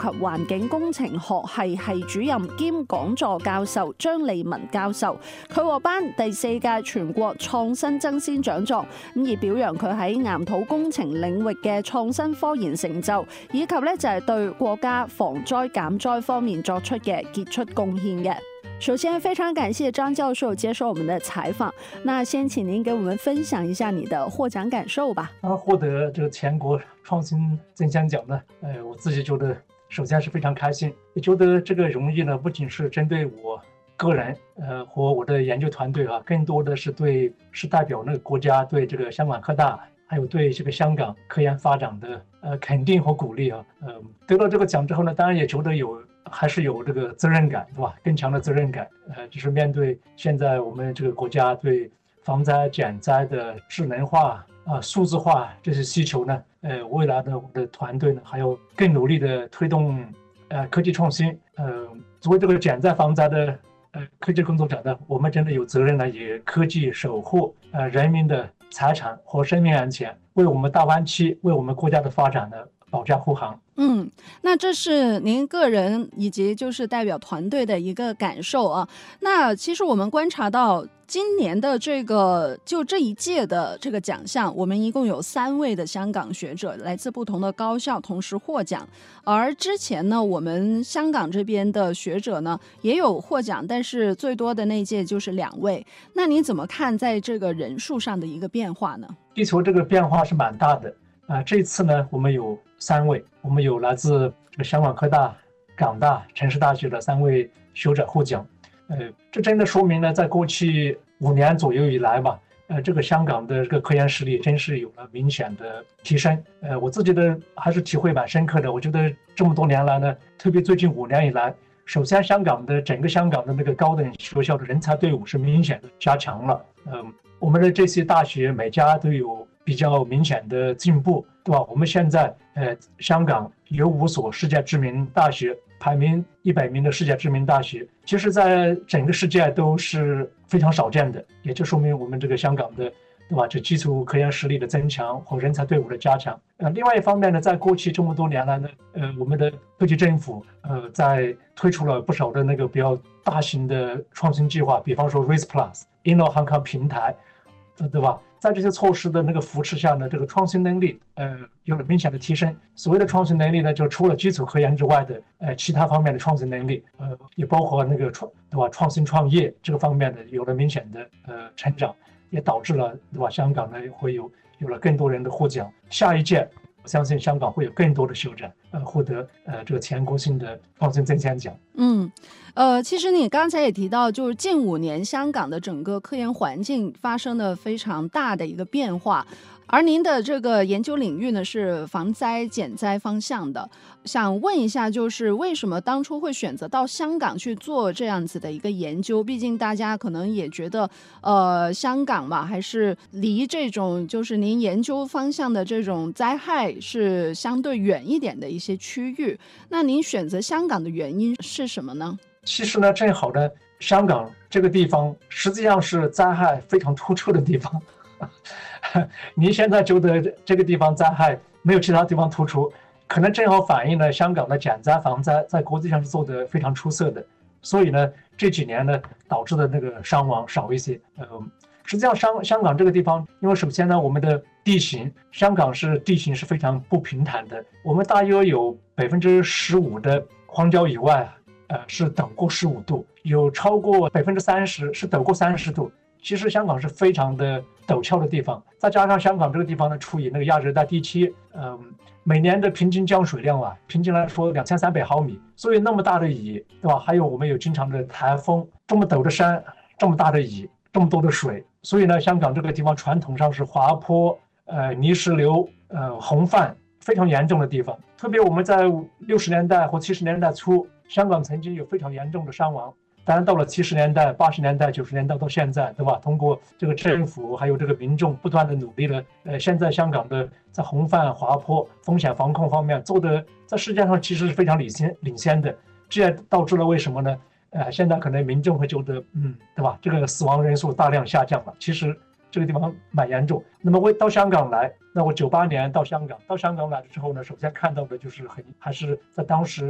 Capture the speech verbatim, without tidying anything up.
及環境工程學系系主任兼講座教授張利文教授，佢獲頒第四屆全國創新爭先獎狀，咁而表揚佢喺岩土工程領域嘅創新科研成就，以及咧就係對國家防災減災方面作出嘅傑出貢獻嘅。首先，非常感謝張教授接受我們的採訪。那先請您給我們分享一下你的獲獎感受吧。 啊，獲得這個全國創新爭先獎呢，呃，我自己覺得首先是非常開心，也覺得這個榮譽呢，不僅是針對我個人，呃，和我的研究團隊啊，更多的是對，是代表那個國家對這個香港科大，還有對這個香港科研發展的呃肯定和鼓勵啊。呃，得到這個獎之後呢，當然也覺得有。還是有這個責任感，對吧？更強的責任感，呃，就是面對現在我們這個國家對防災減災的智能化啊、呃、數字化這些需求呢，呃，未來呢，我們的團隊呢，還要更努力的推動呃科技創新，呃，作為這個減災防災的呃科技工作者呢，我們真的有責任呢，以科技守護呃人民的財產和生命安全，為我們大灣區，為我們國家的發展呢，保駕護航。 嗯，那這是您個人以及就是代表團隊的一個感受啊。那其實我們觀察到今年的這個就這一屆的這個獎項，我們一共有三位的香港學者來自不同的高校同時獲獎。而之前呢，我們香港這邊的學者呢也有獲獎，但是最多的那屆就是兩位。那你怎麼看在這個人數上的一個變化呢？ 地球這個變化是蠻大的啊、呃。這次呢，我們有三位，我們有來自這個香港科大、港大、城市大學的三位學者獲獎。呃，這真的說明呢，在過去五年左右以來吧，呃，這個香港的這個科研實力真是有了明顯的提升。呃，我自己的還是體會蠻深刻的。我覺得這麼多年來呢，特別最近五年以來，首先香港的整個香港的那個高等學校的人才隊伍是明顯的加強了。嗯、呃，我們的這些大學每家都有比較明顯的進步，對吧？我們現在呃，香港有五所世界知名大學，排名一百名的世界知名大學，其實在整個世界都是非常少見的，也就說明我們這個香港的，對吧？這基礎科研實力的增強和人才隊伍的加強。呃，另外一方面呢，在過去這麼多年來呢，呃，我們的特區政府呃，在推出了不少的那個比較大型的創新計劃，比方說 RISE Plus、Inno Hong Kong 平台，對吧？在這些措施的那個扶持下呢，這個創新能力呃有了明顯的提升。所謂的創新能力呢，就除了基礎科研之外的呃其他方面的創新能力，呃也包括那個創對吧創新創業這個方面的有了明顯的呃成長，也導致了對吧香港呢會有有了更多人的獲獎。下一屆我相信香港會有更多的學者呃獲得呃這個全國性的創新爭先獎。 嗯。呃，其實你剛才也提到，就是近五年香港的整個科研環境發生了非常大的一個變化，而您的這個研究領域呢是防災減災方向的。想問一下，就是為什麼當初會選擇到香港去做這樣子的一個研究？畢竟大家可能也覺得，呃，香港嘛，還是離這種就是您研究方向的這種災害是相對遠一點的一些區域。那您選擇香港的原因是什麼呢？ 其實呢，正好呢，香港這個地方實際上是災害非常突出的地方。你現在覺得這個地方災害沒有其他地方突出，可能正好反映了香港的減災防災在國際上是做得非常出色的。所以呢，這幾年呢導致的那個傷亡少一些。呃，實際上香香港這個地方，因為首先呢，我們的地形，香港是地形是非常不平坦的，我們大約有百分之十五的荒郊野外。呃，是陡過十五度，有超過百分之三十是陡過三十度。其實香港是非常的陡峭的地方，再加上香港這個地方呢處於那個亞熱帶地區，嗯、呃，每年的平均降水量啊，平均來說兩千三百毫米，所以那麼大的雨，對吧？還有我們有經常的颱風，這麼陡的山，這麼大的雨，這麼多的水，所以呢，香港這個地方傳統上是滑坡、呃泥石流、呃洪泛非常嚴重的地方。特別我們在六十年代或七十年代初，香港曾經有非常嚴重的傷亡，當然到了七十年代、八十年代、九十年代到現在，對吧？通過這個政府還有這個民眾不斷的努力了，呃，現在香港的在洪泛、滑坡風險防控方面做的在世界上其實是非常領先領先的，這也導致了為什麼呢？呃，現在可能民眾會覺得，嗯，對吧？這個死亡人數大量下降了，其實這個地方蠻嚴重。那麼我到香港來，那我九八年到香港，到香港來了之後呢，首先看到的就是很還是在當時。